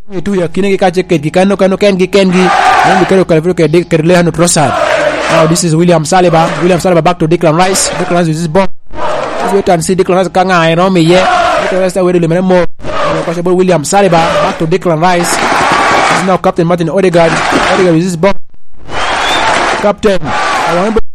Itu ya kini kita cek kano kengi. Then we carry Leandro Trossard. Now this is William Saliba. Back to Declan Rice. Declan Rice with this ball. Let's wait and see Declan Rice kanga I know me yeah. Declan Rice wait a little more. William Saliba back to Declan Rice. This is now Captain Martin Odegaard. Odegaard with this ball. Captain.